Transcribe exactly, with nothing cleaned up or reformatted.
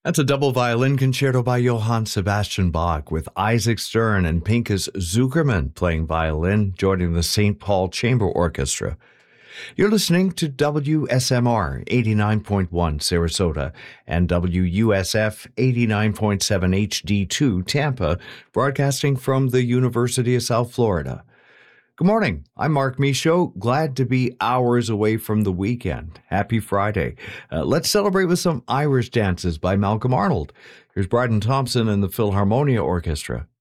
That's a double violin concerto by Johann Sebastian Bach with Isaac Stern and Pinchas Zukerman playing violin, joining the Saint Paul Chamber Orchestra. You're listening to W S M R eighty-nine point one Sarasota and W U S F eighty-nine point seven H D two Tampa, broadcasting from the University of South Florida. Good morning. I'm Mark Michaud. Glad to be hours away from the weekend. Happy Friday. Uh, let's celebrate with some Irish dances by Malcolm Arnold. Here's Bryden Thompson and the Philharmonia Orchestra.